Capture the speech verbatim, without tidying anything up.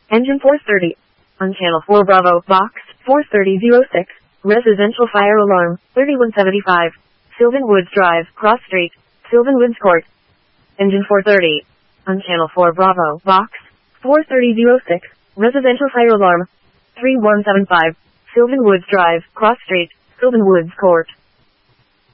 Engine four thirty. On channel four Bravo, box four thirty oh six. Residential fire alarm, thirty-one seventy-five. Sylvan Woods Drive, Cross Street, Sylvan Woods Court. Engine four thirty. On channel four Bravo, box four thirty oh six. Residential fire alarm, three one seven five. Sylvan Woods Drive, Cross Street, Sylvan Woods Court.